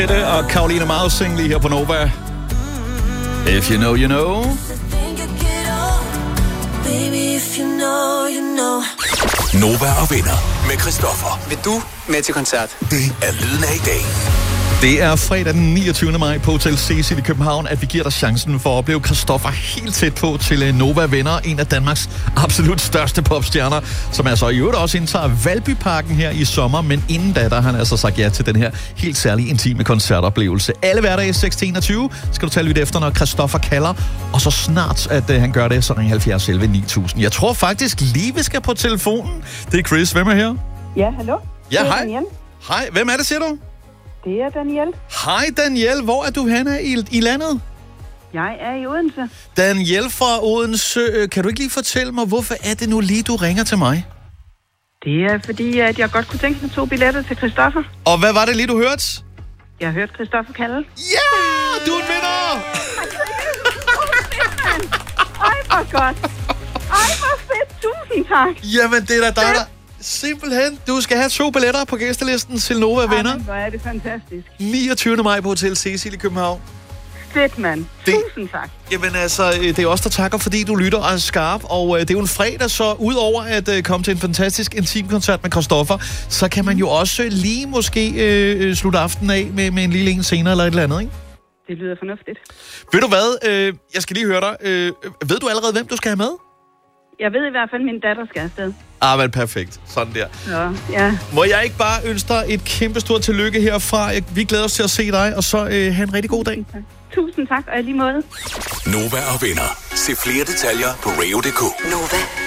Og Caroline Mausing lige her på Nova. If you know, you know. Nova og venner med Christoffer. Vil du med til koncert? Det er lyden af i dag. Det er fredag den 29. maj på Hotel Cecil i København, at vi giver dig chancen for at opleve Christoffer helt tæt på til Nova Venner, en af Danmarks absolut største popstjerner, som altså i øvrigt også indtager Valbyparken her i sommer, men inden da, der har han altså sagt ja til den her helt særlige intime koncertoplevelse. Alle hverdage 6-21 skal du tage lyt efter, når Christoffer kalder, og så snart, at han gør det, så ring 70 11 9000. Jeg tror faktisk lige, vi skal på telefonen. Det er Chris. Hvem er her? Ja, hallo? Ja, hej. Daniel. Hej, hvem er det, siger du? Det er Daniel. Hej Daniel, hvor er du henne i landet? Jeg er i Odense. Daniel fra Odense, kan du ikke lige fortælle mig, hvorfor er det nu lige, du ringer til mig? Det er fordi, at jeg godt kunne tænke mig 2 billetter til Christoffer. Og hvad var det lige, du hørte? Jeg har hørt Christoffer kalde. Ja, du er en vinder! Ej, hvor godt. Ej, hvor fedt. Tusind tak. Jamen, det er da dig, der... Simpelthen, du skal have 2 billetter på gæstelisten til Nova Venner. Hvor er det fantastisk. 29. maj på Hotel Cecil i København. Fedt, mand. Tusind tak. Jamen altså, det er os, der takker, fordi du lytter og er skarp. Og det er jo en fredag, så udover at komme til en fantastisk intimkoncert med Christoffer, så kan man jo også lige måske slutte aftenen af med en lille en senere eller et eller andet, ikke? Det lyder fornuftigt. Ved du hvad? Jeg skal lige høre dig. Ved du allerede, hvem du skal have med? Jeg ved i hvert fald, at min datter skal afsted. Men perfekt. Sådan der. Ja. Må jeg ikke bare ønske dig et kæmpe stort tillykke herfra? Vi glæder os til at se dig, og så have en rigtig god dag. Tusind tak, og i lige måde. Nova og venner. Se flere detaljer på radio.dk. Nova.